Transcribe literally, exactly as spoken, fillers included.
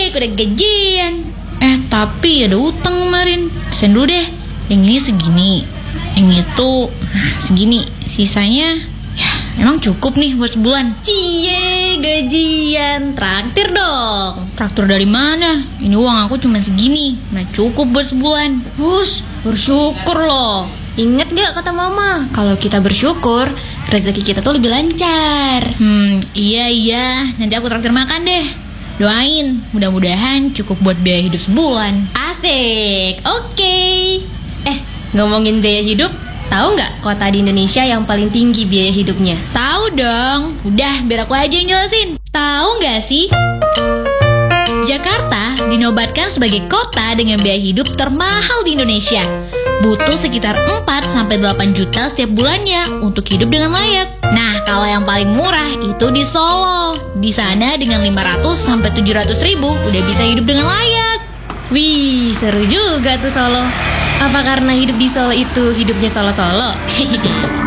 asik, udah gajian. Eh tapi ada utang kemarin. Pesen dulu deh. Yang ini segini, yang itu nah, segini. Sisanya ya emang cukup nih buat sebulan. Cie, gajian, traktir dong. Traktor dari mana? Ini uang aku cuma segini, nah cukup buat sebulan. Hus, bersyukur loh. Ingat gak kata mama, kalau kita bersyukur, rezeki kita tuh lebih lancar. Hmm, iya iya, nanti aku traktir makan deh. Doain, mudah-mudahan cukup buat biaya hidup sebulan. Asik, oke. Eh, ngomongin biaya hidup, tahu nggak kota di Indonesia yang paling tinggi biaya hidupnya? Tahu dong, udah biar aku aja yang jelasin. Tahu nggak sih? Jakarta dinobatkan sebagai kota dengan biaya hidup termahal di Indonesia. Butuh sekitar empat sampai delapan juta setiap bulannya untuk hidup dengan layak. Nah, kalau yang paling murah itu di Solo. Di sana dengan lima ratus sampai tujuh ratus ribu udah bisa hidup dengan layak. Wih, seru juga tuh Solo. Apa karena hidup di Solo itu hidupnya Solo-Solo?